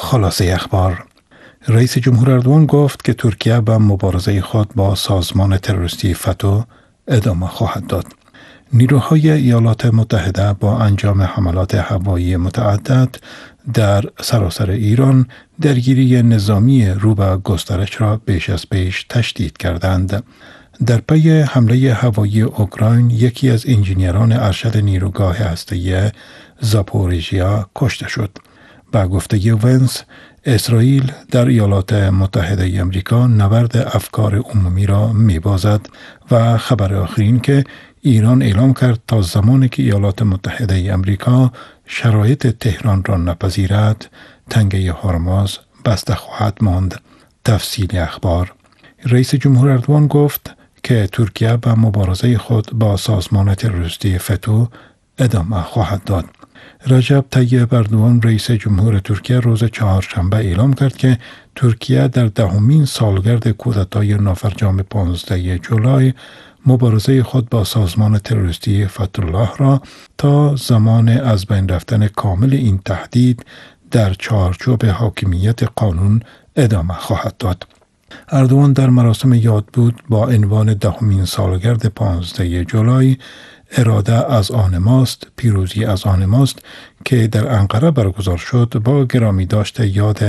خلاصه اخبار: رئیس جمهور اردوغان گفت که ترکیه به مبارزه خود با سازمان تروریستی فتو ادامه خواهد داد. نیروهای ایالات متحده با انجام حملات هوایی متعدد در سراسر ایران درگیری نظامی رو به گسترش را بیش از پیش تشدید کردند. در پی حمله هوایی اوکراین یکی از انجینیران ارشد نیروگاه هسته‌ای زاپوریژیا کشته شد. با گفته ونس، اسرائیل در ایالات متحده آمریکا نبرد افکار عمومی را می‌بازد و خبر آخرین که ایران اعلام کرد تا زمانی که ایالات متحده آمریکا شرایط تهران را نپذیرد، تنگه هرمز بسته خواهد ماند. تفصیل اخبار: رئیس جمهور اردوغان گفت که ترکیه به مبارزه خود با سازمان تروریستی فتو ادامه خواهد داد. رجب طیب اردوغان رئیس جمهور ترکیه روز چهارشنبه اعلام کرد که ترکیه در 10مین سالگرد کودتای نافرجام 15 جولای مبارزه خود با سازمان تروریستی فتح‌الله را تا زمان از بین رفتن کامل این تهدید در چارچوب حاکمیت قانون ادامه خواهد داد. اردوغان در مراسم یادبود با عنوان 10مین سالگرد 15 جولای اراده از آن ماست، پیروزی از آن ماست که در انقره برگزار شد، با گرامی داشته یاد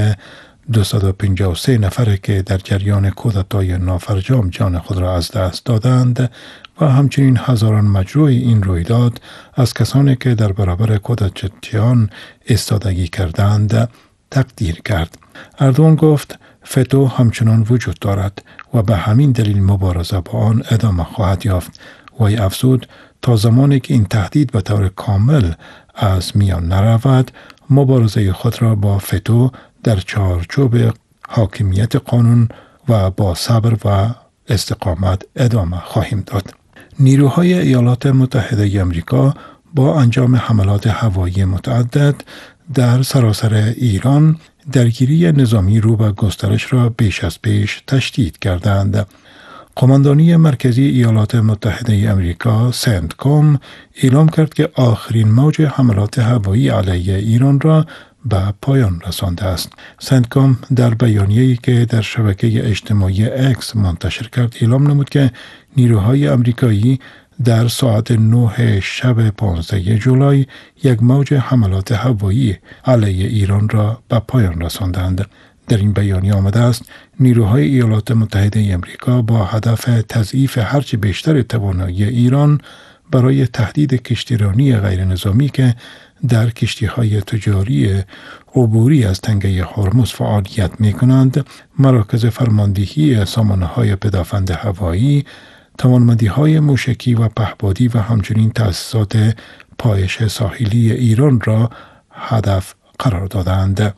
253 نفر که در جریان کودتای نافرجام جان خود را از دست دادند و همچنین هزاران مجروح این رویداد از کسانی که در برابر کودتایان ایستادگی کردند تقدیر کرد. اردوغان گفت فتو همچنان وجود دارد و به همین دلیل مبارزه با آن ادامه خواهد یافت. وی افزود تا زمانی که این تهدید به طور کامل از میان نرود، مبارزه خود را با فتو در چارچوب حاکمیت قانون و با صبر و استقامت ادامه خواهیم داد. نیروهای ایالات متحده آمریکا با انجام حملات هوایی متعدد در سراسر ایران درگیری نظامی رو به گسترش را بیش از پیش تشدید کردند. قماندانی مرکزی ایالات متحده آمریکا سنتکام اعلام کرد که آخرین موج حملات هوایی علیه ایران را به پایان رسانده است. سنتکام در بیانیه‌ای که در شبکه اجتماعی اکس منتشر کرد اعلام نمود که نیروهای آمریکایی در ساعت 9 شب 15 جولای یک موج حملات هوایی علیه ایران را به پایان رساندند. در این بیانیه آمده است نیروهای ایالات متحده آمریکا با هدف تضعیف هرچه بیشتر توانایی ایران برای تهدید کشتیرانی غیر نظامی که در کشتی‌های تجاری عبوری از تنگه هرمز فعالیت می‌کنند، مراکز فرماندهی سامانه‌های پدافند هوایی، توانمندی‌های موشکی و پهپادی و همچنین تأسیسات پایش ساحلی ایران را هدف قرار دادند.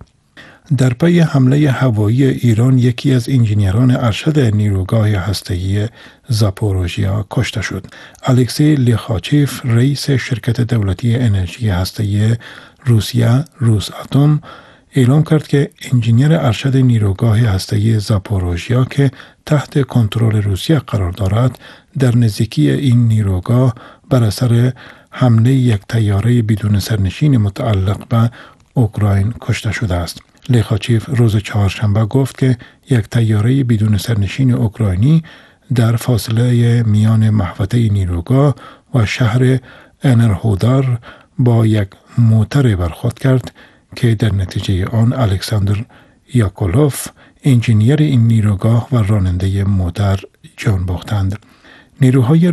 در پی حمله هوایی ایران یکی از انجینیران ارشد نیروگاه هسته‌ای زاپوریژیا کشته شد. الکسی لیخاچیف رئیس شرکت دولتی انرژی هسته‌ای روسیه روساتوم اعلام کرد که انجینیر ارشد نیروگاه هسته‌ای زاپوریژیا که تحت کنترل روسیه قرار دارد در نزدیکی این نیروگاه بر اثر حمله یک طیاره بدون سرنشین متعلق به اوکراین کشته شده است. لیخاچیف روز چهارشنبه گفت که یک طیاره بدون سرنشین اوکراینی در فاصله میان محوطه نیروگاه و شهر انرهودار با یک موتر برخورد کرد که در نتیجه آن الکساندر یاکولوف انجینیر این نیروگاه و راننده موتر جان باختند. نیروهای